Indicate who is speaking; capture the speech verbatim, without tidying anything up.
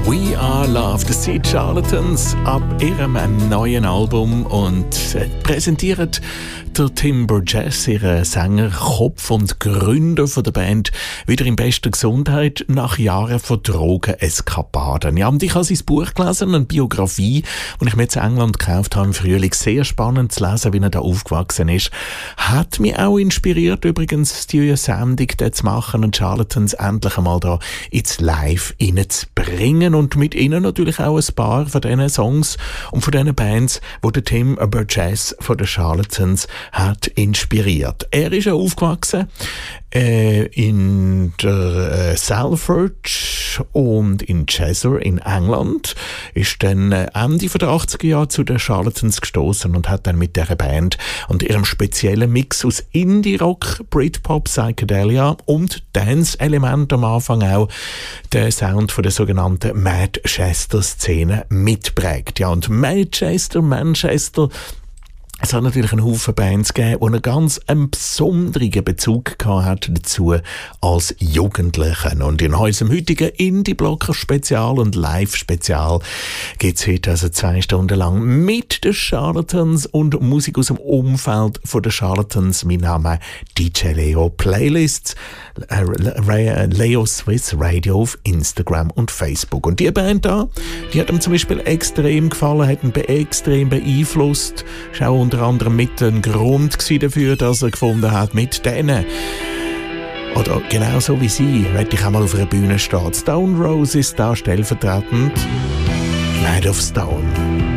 Speaker 1: We Are Love, das sind die Charlatans ab ihrem neuen Album und präsentieren der Tim Burgess, ihr Sänger, Kopf und Gründer von der Band, wieder in bester Gesundheit nach Jahren von Drogeneskapaden. Ja, und ich habe sein Buch gelesen, eine Biografie, die ich mir in England gekauft habe im Frühling. Sehr spannend zu lesen, wie er da aufgewachsen ist. Hat mich auch inspiriert, übrigens die Sendung zu machen und Charlatans endlich einmal da ins Live reinzubringen und mit ihnen natürlich auch ein paar von diesen Songs und von diesen Bands, die der Tim Burgess von den Charlatans hat inspiriert. Er ist ja aufgewachsen äh, in der äh, Salford und in Cheshire in England, ist dann äh, Ende der achtziger Jahre zu den Charlatans gestoßen und hat dann mit dieser Band und ihrem speziellen Mix aus Indie-Rock, Britpop, Psychedelia und Dance-Element am Anfang auch den Sound von der sogenannten Manchester-Szene mitprägt. Ja, und Manchester, Manchester, es hat natürlich einen Haufen Bands gegeben, die einen ganz einen besonderen Bezug gehabt dazu als Jugendlichen. Und in unserem heutigen Indie-Blocker-Spezial und Live-Spezial geht es heute also zwei Stunden lang mit den Charlatans und Musik aus dem Umfeld von den Charlatans. Mein Name D J Leo. Playlists äh, Leo Swiss Radio auf Instagram und Facebook. Und die Band da, die hat ihm zum Beispiel extrem gefallen, hat ihn extrem beeinflusst. Ist auch unter anderem mit ein Grund dafür, dass er gefunden hat, mit denen oder genauso wie sie, werde ich einmal auf einer Bühne stehen. Stone Roses da stellvertretend Made of Stone.